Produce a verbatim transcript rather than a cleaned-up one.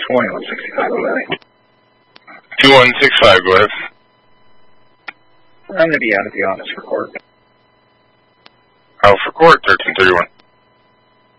twenty-one sixty-five, go ahead. two one six five, go ahead. I'm going to be out of the office for court. Out for court, thirteen thirty-one.